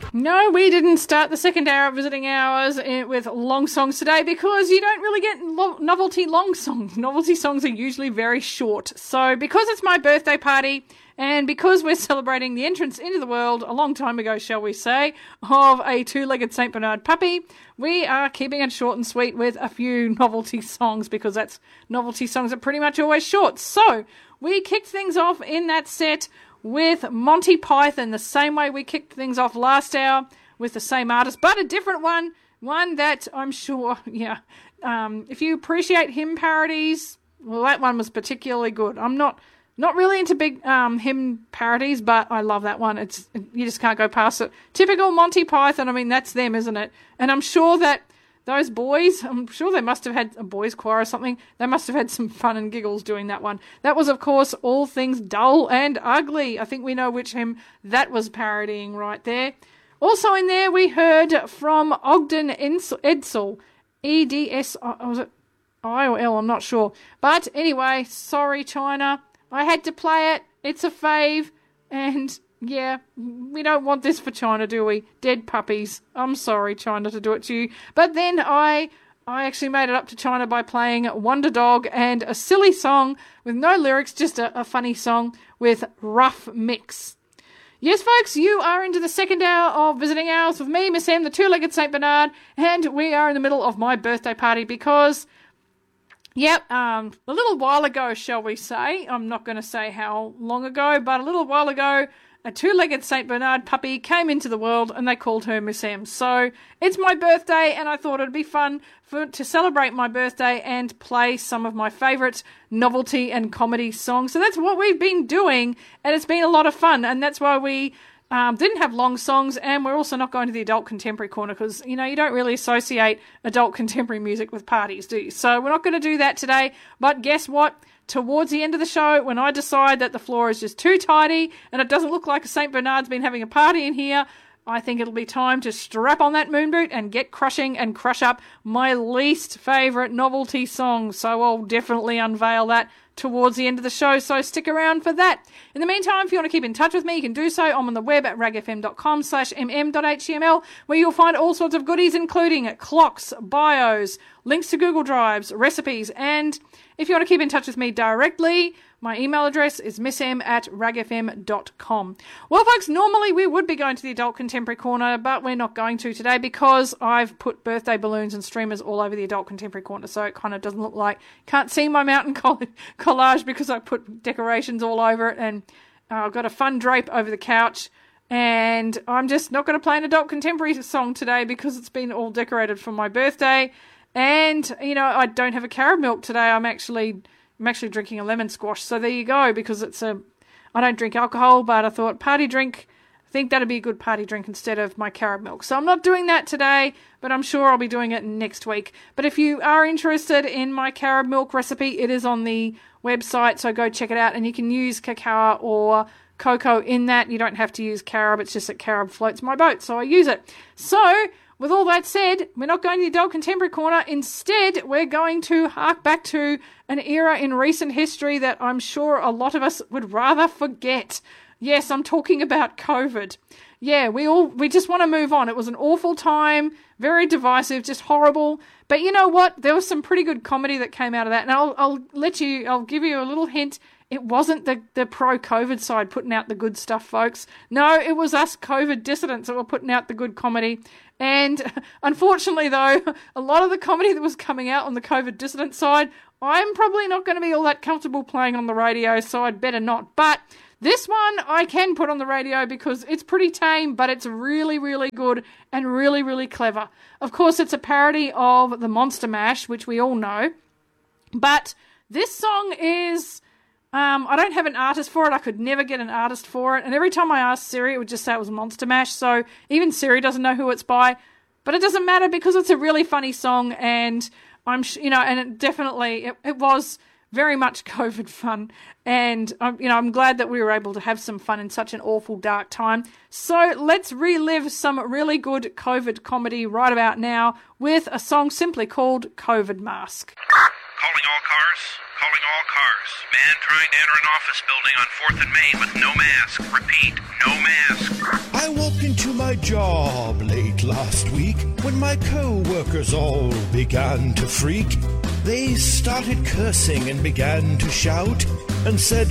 No, we didn't start the second hour of Visiting Hours with long songs today because you don't really get novelty long songs. Novelty songs are usually very short. So because it's my birthday party and because we're celebrating the entrance into the world a long time ago, shall we say, of a two-legged St. Bernard puppy, we are keeping it short and sweet with a few novelty songs because novelty songs are pretty much always short. So we kicked things off in that set with Monty Python, the same way we kicked things off last hour with the same artist, but a different one that I'm sure, if you appreciate hymn parodies, well, that one was particularly good. I'm not really into big hymn parodies, but I love that one. You just can't go past it. Typical Monty Python, I mean, that's them, isn't it? And I'm sure that those boys, I'm sure they must have had a boys' choir or something. They must have had some fun and giggles doing that one. That was, of course, All Things Dull and Ugly. I think we know which hymn that was parodying right there. Also in there, we heard from Ogden Edsel. EDS, was it I or L? I'm not sure. But anyway, sorry, China. I had to play it. It's a fave. And yeah, we don't want this for China, do we? Dead puppies. I'm sorry, China, to do it to you. But then I actually made it up to China by playing Wonder Dog and a silly song with no lyrics, just a funny song with Rough Mix. Yes, folks, you are into the second hour of Visiting Hours with me, Miss M, the two-legged St. Bernard, and we are in the middle of my birthday party because, a little while ago, shall we say, I'm not going to say how long ago, but a little while ago, a two-legged St. Bernard puppy came into the world and they called her Miss M. So it's my birthday and I thought it'd be fun to celebrate my birthday and play some of my favourite novelty and comedy songs. So that's what we've been doing and it's been a lot of fun, and that's why we didn't have long songs, and we're also not going to the adult contemporary corner because, you don't really associate adult contemporary music with parties, do you? So we're not going to do that today, but guess what? Towards the end of the show, when I decide that the floor is just too tidy and it doesn't look like a St. Bernard's been having a party in here, I think it'll be time to strap on that moon boot and get crushing and crush up my least favourite novelty song. So I'll definitely unveil that towards the end of the show, so stick around for that. In the meantime, if you want to keep in touch with me, you can do so. I'm on the web at ragfm.com/mm.html, where you'll find all sorts of goodies, including clocks, bios, links to Google Drives, recipes, and if you want to keep in touch with me directly, my email address is missm@ragfm.com. Well, folks, normally we would be going to the Adult Contemporary Corner, but we're not going to today because I've put birthday balloons and streamers all over the Adult Contemporary Corner, so it kind of doesn't look like, can't see my mountain collage because I put decorations all over it, and I've got a fun drape over the couch, and I'm just not going to play an Adult Contemporary song today because it's been all decorated for my birthday. And, I don't have a carob milk today. I'm actually drinking a lemon squash. So there you go, because I don't drink alcohol, but I thought party drink, I think that'd be a good party drink instead of my carob milk. So I'm not doing that today, but I'm sure I'll be doing it next week. But if you are interested in my carob milk recipe, it is on the website, so go check it out. And you can use cacao or cocoa in that. You don't have to use carob. It's just that carob floats my boat, so I use it. So with all that said, we're not going to the Adult Contemporary Corner. Instead, we're going to hark back to an era in recent history that I'm sure a lot of us would rather forget. Yes, I'm talking about COVID. Yeah, we just want to move on. It was an awful time, very divisive, just horrible. But you know what? There was some pretty good comedy that came out of that. And I'll give you a little hint. It wasn't the pro-COVID side putting out the good stuff, folks. No, it was us COVID dissidents that were putting out the good comedy. And unfortunately, though, a lot of the comedy that was coming out on the COVID dissident side, I'm probably not going to be all that comfortable playing on the radio, so I'd better not. But this one I can put on the radio because it's pretty tame, but it's really, really good and really, really clever. Of course, it's a parody of the Monster Mash, which we all know. But this song is... I don't have an artist for it. I could never get an artist for it. And every time I asked Siri, it would just say it was Monster Mash. So even Siri doesn't know who it's by. But it doesn't matter because it's a really funny song. And and it definitely, it was very much COVID fun. And, I'm glad that we were able to have some fun in such an awful dark time. So let's relive some really good COVID comedy right about now with a song simply called COVID Mask. Calling all cars. Calling all cars. Man trying to enter an office building on 4th and Main with no mask. Repeat, no mask. I walked into my my job late last week when my co-workers all began to freak. They started cursing and began to shout and said,